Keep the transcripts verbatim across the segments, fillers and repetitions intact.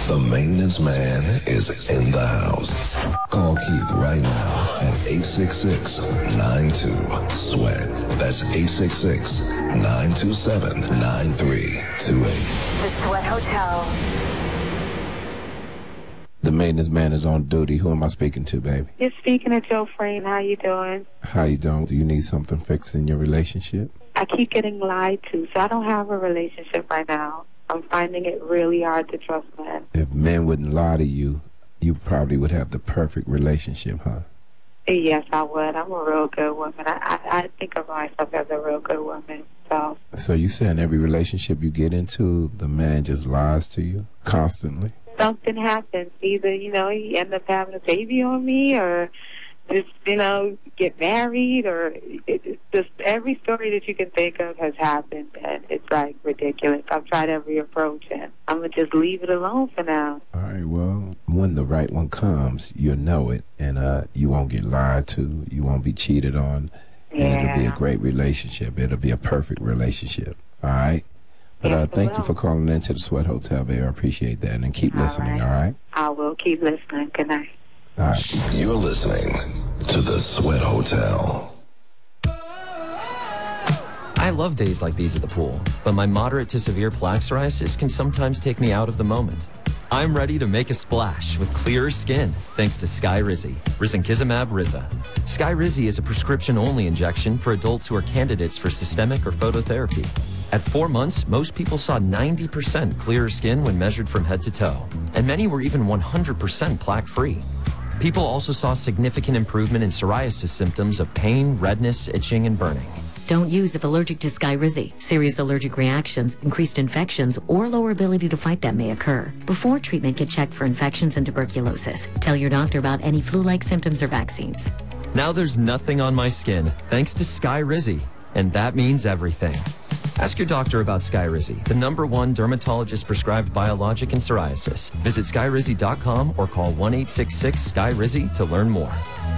The maintenance man is in the house. Call Keith right now at eight six six, nine two, SWEAT. That's eight six six, nine two seven, nine three two eight. The Sweat Hotel. The maintenance man is on duty. Who am I speaking to, baby? You're speaking to Joe Frame. How you doing? How you doing? Do you need something fixed in your relationship? I keep getting lied to, so I don't have a relationship right now. I'm finding it really hard to trust men. If men wouldn't lie to you, you probably would have the perfect relationship, huh? Yes, I would. I'm a real good woman. I, I, I think of myself as a real good woman. So. So you saying every relationship you get into, the man just lies to you constantly? Something happens. Either, you know, he end up having a baby on me, or just, you know, get married, or it, it, just every story that you can think of has happened, and it's like ridiculous. I've tried every approach, and I'm gonna just leave it alone for now. All right, well, when the right one comes, you'll know it, and uh, you won't get lied to, you won't be cheated on, and yeah. It'll be a great relationship. It'll be a perfect relationship. All right. But uh, thank you for calling into the Sweat Hotel, baby. I appreciate that. And keep listening, all right? I will keep listening. Good night. All right. You're listening to the Sweat Hotel. I love days like these at the pool, but my moderate to severe plaque psoriasis can sometimes take me out of the moment. I'm ready to make a splash with clearer skin thanks to Skyrizi, risankizumab Riza. Skyrizi is a prescription-only injection for adults who are candidates for systemic or phototherapy. At four months, most people saw ninety percent clearer skin when measured from head to toe, and many were even one hundred percent plaque-free. People also saw significant improvement in psoriasis symptoms of pain, redness, itching, and burning. Don't use if allergic to Skyrizi. Serious allergic reactions, increased infections, or lower ability to fight them may occur. Before treatment, get checked for infections and tuberculosis. Tell your doctor about any flu-like symptoms or vaccines. Now there's nothing on my skin thanks to Skyrizi, and that means everything. Ask your doctor about Skyrizi, the number one dermatologist-prescribed biologic in psoriasis. Visit skyrizi dot com or call one eight six six, S K Y R I Z I to learn more.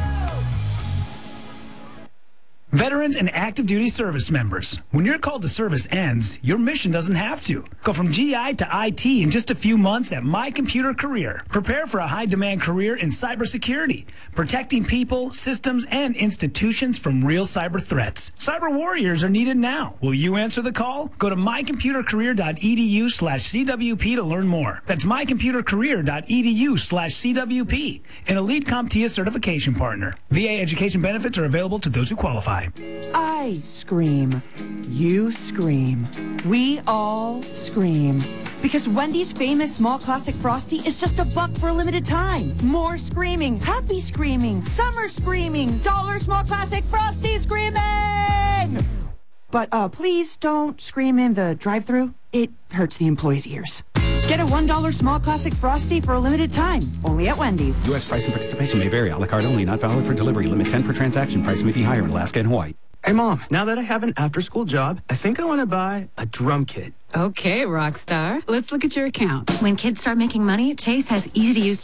Veterans and active duty service members, when your call to service ends, your mission doesn't have to. Go from G I to I T in just a few months at My Computer Career. Prepare for a high-demand career in cybersecurity, protecting people, systems, and institutions from real cyber threats. Cyber warriors are needed now. Will you answer the call? Go to my computer career dot e d u slash C W P to learn more. That's my computer career dot e d u slash C W P, an elite CompTIA certification partner. V A education benefits are available to those who qualify. I scream. You scream. We all scream. Because Wendy's famous small classic Frosty is just a buck for a limited time. More screaming, happy screaming, summer screaming, dollar small classic Frosty screaming! But uh, please don't scream in the drive-thru. It hurts the employees' ears. Get a one dollar small classic Frosty for a limited time, only at Wendy's. U S price and participation may vary. A la carte only, not valid for delivery. Limit ten per transaction. Price may be higher in Alaska and Hawaii. Hey, Mom, now that I have an after-school job, I think I want to buy a drum kit. Okay, rock star. Let's look at your account. When kids start making money, Chase has easy-to-use